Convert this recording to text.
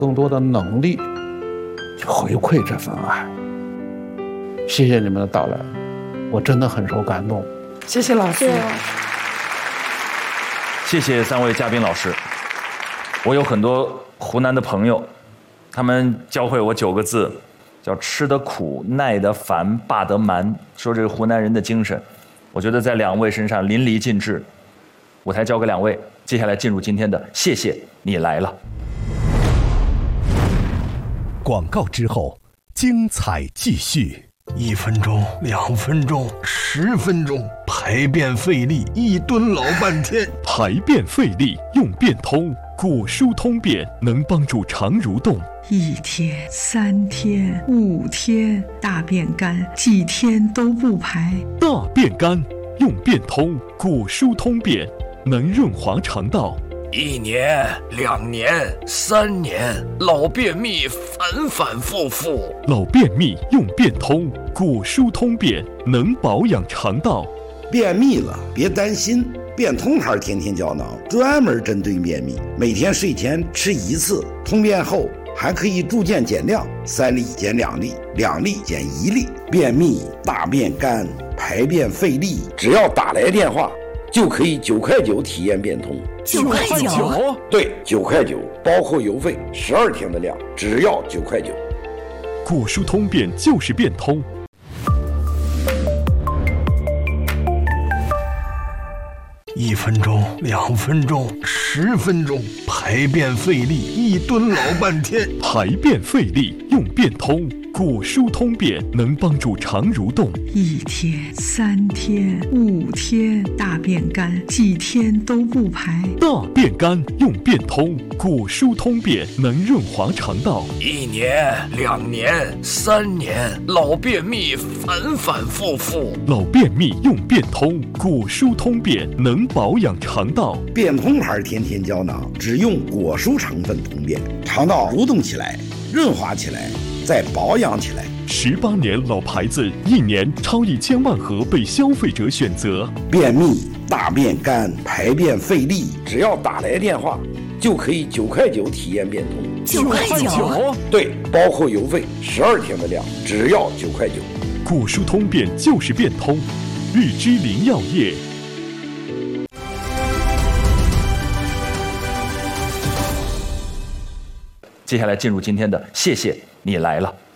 更多的能力去回馈这份爱。谢谢你们的到来，我真的很受感动。 谢谢老师。 谢谢3位嘉宾老师。我有很多湖南的朋友，他们教会我9个字，叫吃得苦、耐得烦、霸得蛮，说这是湖南人的精神。我觉得在2位身上淋漓尽致。舞台交给2位，接下来进入今天的谢谢你来了。 广告之后，精彩继续。 1分钟、2分钟、10分钟，排便费力，一蹲老半天。 排便费力用便通，果蔬通便能帮助肠蠕动。 1天、3天、5天，大便干，几天都不排。 大便干用便通，果蔬通便能润滑肠道。 1年、2年、3年，老便秘反反复复。 老便秘用便通，果蔬通便能保养肠道。 便秘了别担心，便通牌天天胶囊专门针对便秘，每天睡前吃1次，通便后还可以逐渐减量，3粒减2粒，2粒减1粒。便秘、大便干、排便费力，只要打来电话就可以9块9体验便通。 9块9？ 对，9块9，包括邮费，12天的量，只要9块9。 果蔬通便就是便通。 1分钟、2分钟、10分钟，排便费力，一蹲老半天。 排便费力用便通，果蔬通便能帮助肠蠕动。 1天、3天、5天，大便干，几天都不排。 大便干用便通，果蔬通便能润滑肠道。 1年、2年、3年，老便秘反反复复。 老便秘用便通，果蔬通便能保养肠道。 便通牌天天胶囊只用果蔬成分通便，肠道蠕动起来，润滑起来，再保养起来。 18年老牌子，1年超1000万盒被消费者选择。 便秘、大便干、排便费力，只要打来电话就可以9块9体验便通。 9块9？ 对，包括邮费，12天的量，只要9块9。 果蔬通便就是便通，日之林药业。 接下来进入今天的谢谢你来了。